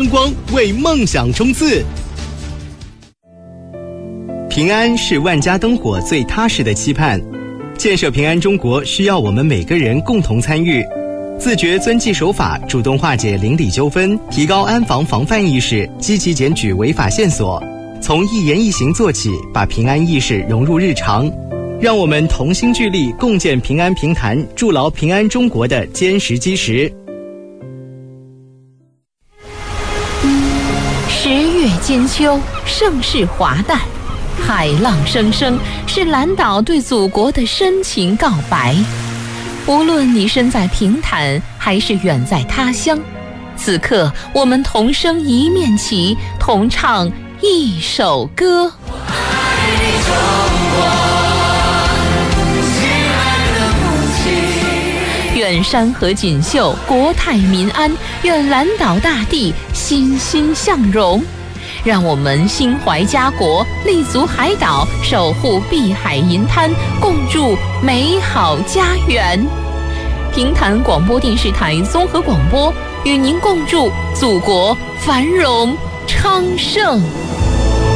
争光，为梦想冲刺。平安是万家灯火最踏实的期盼，建设平安中国需要我们每个人共同参与，自觉遵纪守法，主动化解邻里纠纷，提高安防防范意识，积极检举违法线索，从一言一行做起，把平安意识融入日常。让我们同心聚力，共建平安平坛，筑牢平安中国的坚实基石。 10月金秋，盛世华诞，海浪声声，是蓝岛对祖国的深情告白。无论你身在平潭，还是远在他乡，此刻我们同声一面旗，同唱一首歌。我爱你中国，亲爱的母亲。愿山河锦绣，国泰民安，愿蓝岛大地欣欣向荣。让我们心怀家国，立足海岛，守护碧海银滩，共筑美好家园。平潭广播电视台综合广播与您共筑祖国繁荣昌盛。